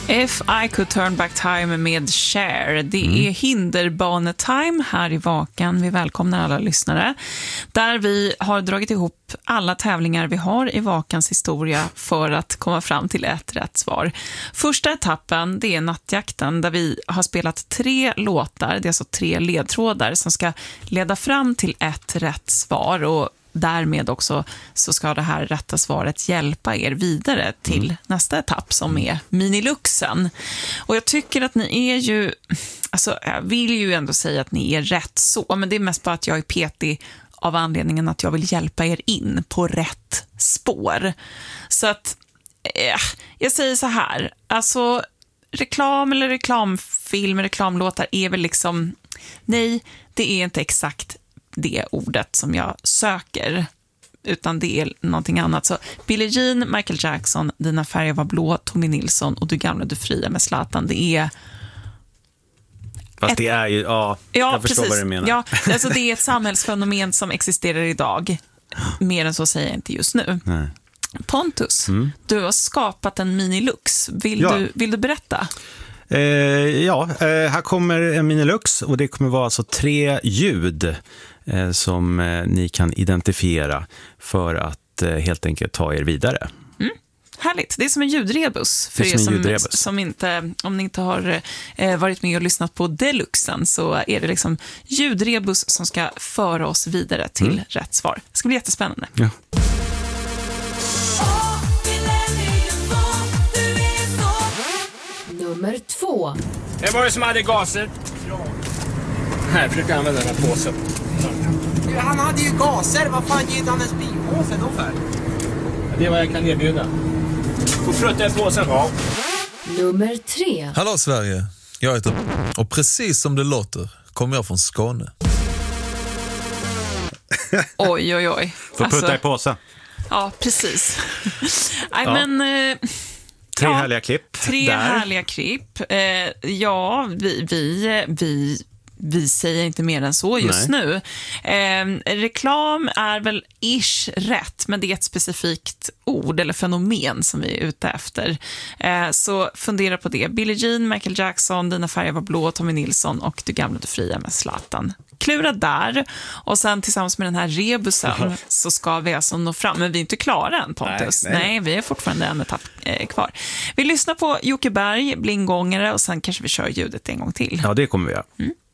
If I could turn back time med Cher. Det är hinderbanetime här i Vakan. Vi välkomnar alla lyssnare. Där vi har dragit ihop alla tävlingar vi har i Vakans historia för att komma fram till ett rätt svar. Första etappen, det är nattjakten, där vi har spelat 3 låtar. Det är alltså 3 ledtrådar som ska leda fram till ett rätt svar, och därmed också så ska det här rätta svaret hjälpa er vidare till nästa etapp som är miniluxen. Och jag tycker att ni är ju, alltså jag vill ju ändå säga att ni är rätt så, men det är mest bara att jag är petig av anledningen att jag vill hjälpa er in på rätt spår. Så att jag säger så här, alltså reklam eller reklamfilm, reklamlåtar är väl liksom, nej, det är inte exakt det ordet som jag söker, utan det är någonting annat. Så Billie Jean, Michael Jackson, Dina färger var blå, Tommy Nilsson och Du gamla, du fria med Zlatan. Det är... Fast det är ju, jag förstår precis. Vad du menar. Ja, alltså det är ett samhällsfenomen som existerar idag. Mer än så säger jag inte just nu. Nej. Pontus, du har skapat en minilux. Vill du berätta? Här kommer en minilux, och det kommer vara alltså 3 ljud som ni kan identifiera för att helt enkelt ta er vidare. Härligt. Det är som en ljudrebus. För er som inte, om ni inte har varit med och lyssnat på Deluxen, så är det liksom ljudrebus som ska föra oss vidare till rätt svar. Det ska bli jättespännande. Ja. Nummer 2. Det var det som hade gaser. Ja. Här, försöker använda den här påsen. Han hade ju gaser. Vad fan ger han en springpåse då för? Det är vad jag kan erbjuda. Får frutta i påsen. Ja. Nummer 3. Hallå Sverige, jag heter och precis som det låter kommer jag från Skåne. Oj. Får putta i påsen. Ja, precis. Nej, men... 3 härliga klipp. 3 härliga klipp. Vi säger inte mer än så just nu. Reklam är väl ish rätt, men det är ett specifikt ord eller fenomen som vi är ute efter. Så fundera på det. Billie Jean, Michael Jackson, Dina färger var blå, Tommy Nilsson och Du gamla, du fria med Zlatan. Klura där, och sen tillsammans med den här rebusen så ska vi alltså nå fram. Men vi är inte klara än, Pontus. Nej, vi är fortfarande en etapp kvar. Vi lyssnar på Jocke Berg, Blingångare, och sen kanske vi kör ljudet en gång till. Ja, det kommer vi göra.